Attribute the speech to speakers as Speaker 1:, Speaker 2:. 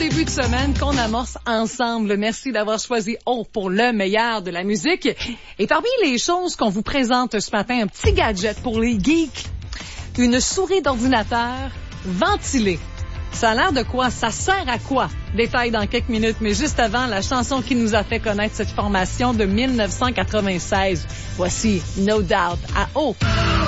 Speaker 1: début de semaine qu'on amorce ensemble. Merci d'avoir choisi O pour le meilleur de la musique. Et parmi les choses qu'on vous présente ce matin, un petit gadget pour les geeks. Une souris d'ordinateur ventilée. Ça a l'air de quoi? Ça sert à quoi? Détail dans quelques minutes, mais juste avant, la chanson qui nous a fait connaître cette formation de 1996. Voici No Doubt à O.